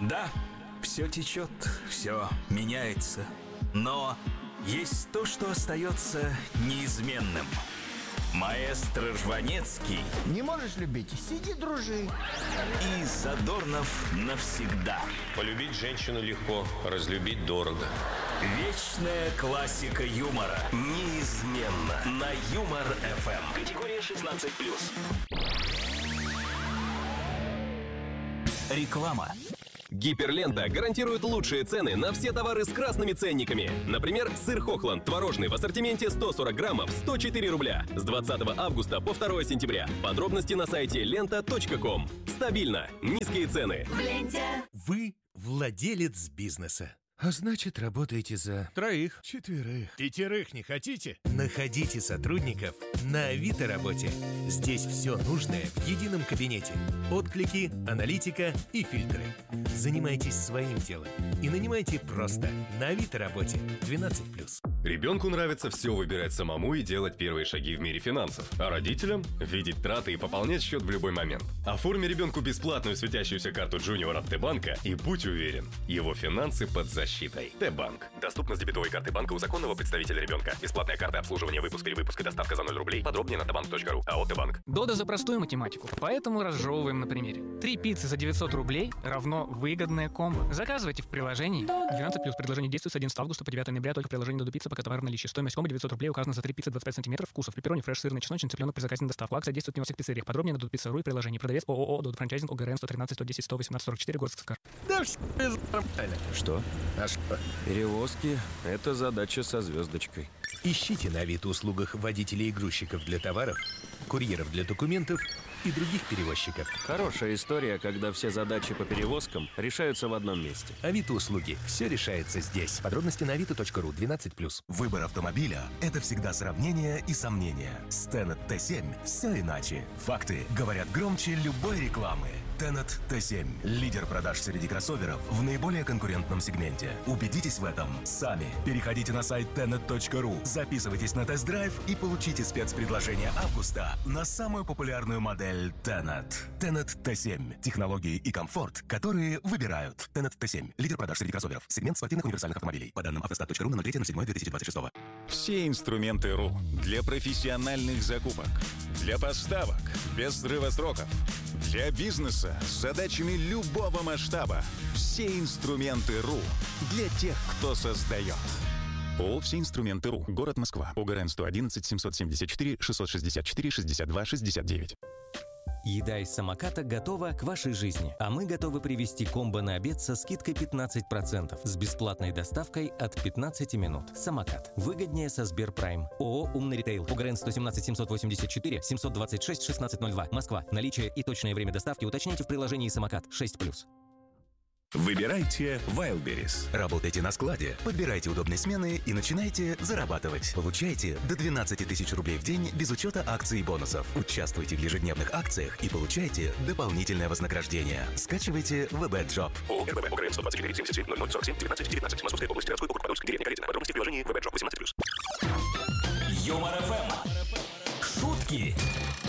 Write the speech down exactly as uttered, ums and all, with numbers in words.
Да, все течет, все меняется, но есть то, что остается неизменным. Маэстро Жванецкий Не можешь любить? Сиди, дружи. и Задорнов навсегда. Полюбить женщину легко, разлюбить дорого. Вечная классика юмора. Неизменно. На Юмор-эф эм. Категория шестнадцать плюс. Реклама. Гиперлента гарантирует лучшие цены на все товары с красными ценниками. Например, сыр Хохланд творожный в ассортименте сто сорок граммов, сто четыре рубля. С двадцатого августа по второе сентября. Подробности на сайте лента точка ком. Стабильно. Низкие цены. В ленте. Вы владелец бизнеса. А значит, работаете за Троих. четверых. Пятерых не хотите? Находите сотрудников на Авито работе. Здесь все нужное в едином кабинете. Отклики, аналитика и фильтры. Занимайтесь своим делом и нанимайте просто на Авито работе. двенадцать плюс. Ребенку нравится все выбирать самому и делать первые шаги в мире финансов. А родителям – видеть траты и пополнять счет в любой момент. Оформи ребенку бесплатную светящуюся карту Junior от Т-банка и будь уверен, его финансы под защитой. Т-банк. Доступно с дебетовой карты банка у законного представителя ребенка. Бесплатная карта обслуживания, выпуск или выпуск и доставка за ноль рублей. Подробнее на тэбанк точка ру. АО Т-банк. Дода за простую математику, поэтому разжевываем на примере. Три пиццы за девятьсот рублей равно выгодное комбо. Заказывайте в приложении. двенадцать плюс. Предложение действует с одиннадцатого августа по девятое ноября только в приложении Додо Пицца, пока товар в наличии. Стоимость комбо девятьсот рублей указана за три пиццы двадцать пять сантиметров вкусов. Пепперони, фреш, сырный, чесночный, цыпленок при заказе на доставку. Акция действует не во всех пиццериях. Подробнее на Додо Пицца точка ру и приложении. Продавец ООО Додо Франчайзинг ОГРН сто тринадцать сто десять сто восемнадцать сорок четыре, город Сыскар. Да все нормально. Что? А что? Перевозки – это задача со звездочкой. Ищите на Авито услугах водителей и грузчиков для товаров, курьеров для документов и других перевозчиков. Хорошая история, когда все задачи по перевозкам решаются в одном месте. Авито услуги. Все решается здесь. Подробности на авито точка ру. двенадцать плюс. Выбор автомобиля – это всегда сравнение и сомнения. С Tenet Т семь все иначе. Факты говорят громче любой рекламы. Tenet Т семь – лидер продаж среди кроссоверов в наиболее конкурентном сегменте. Убедитесь в этом сами. Переходите на сайт тенет точка ру, записывайтесь на тест-драйв и получите спецпредложение августа на самую популярную модель Tenet. Tenet Т семь – технологии и комфорт, которые выбирают. Tenet Т семь – лидер продаж среди кроссоверов. Сегмент спортивных универсальных автомобилей. По данным автостат точка ру на ноль три ноль семь две тысячи двадцать шесть. Все инструменты РУ для профессиональных закупок, для поставок без срыва сроков, для бизнеса с задачами любого масштаба. Все инструменты РУ для тех, кто создает. ООО «Все инструменты РУ». Город Москва. ОГРН сто одиннадцать семьсот семьдесят четыре шестьсот шестьдесят четыре шестьдесят два шестьдесят девять. Еда из самоката готова к вашей жизни, а мы готовы привезти комбо на обед со скидкой пятнадцать процентов с бесплатной доставкой от пятнадцати минут. Самокат. Выгоднее со Сберпрайм. ООО «Умный ритейл». ОГРН сто семнадцать семьсот восемьдесят четыре семьсот двадцать шесть шестнадцать ноль два. Москва. Наличие и точное время доставки уточняйте в приложении «Самокат» шесть плюс. Выбирайте Wildberries. Работайте на складе, подбирайте удобные смены и начинайте зарабатывать. Получайте до двенадцать тысяч рублей в день без учета акций и бонусов. Участвуйте в ежедневных акциях и получайте дополнительное вознаграждение. Скачивайте вэ бэ джоб. ООО эр бэ вэ ОГРН сто двадцать четыре семьдесят семь ноль ноль сорок семь девятнадцать девятнадцать. Московская область, городской округ, Подольск, деревня Каретина. Подробности в приложении вэ бэ джоб восемнадцать плюс. Юмор-эф эм. Шутки